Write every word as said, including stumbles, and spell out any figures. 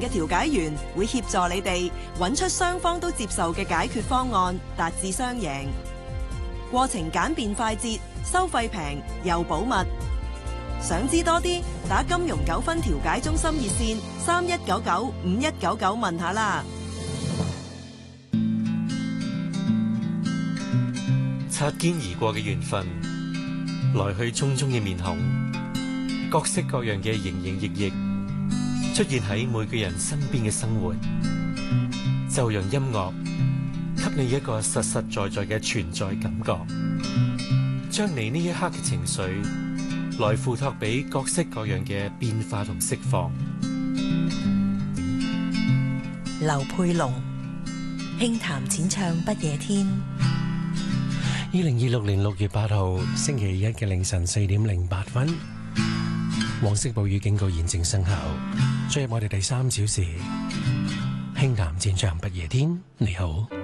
嘅調解員會協助你哋揾出雙方都接受嘅解決方案，達至雙贏。過程簡便快捷，收費平又保密。想知多啲，打金融糾紛調解中心熱線三一九九五一九九問下啦。 擦肩而過嘅緣分，來去匆匆嘅面孔，各式各樣嘅營營役役，出現喺每個人身邊嘅生活，就讓音樂給你一個實實在在嘅存在感覺，將你呢一刻嘅情緒來付託俾各式各樣嘅變化同釋放。 劉佩龍，輕談淺唱不夜天。 二零二六年六月八號星期一嘅凌晨四點零八分，黃色暴雨警告現正生效。進入我哋第三小時，輕談淺唱不夜天。你好。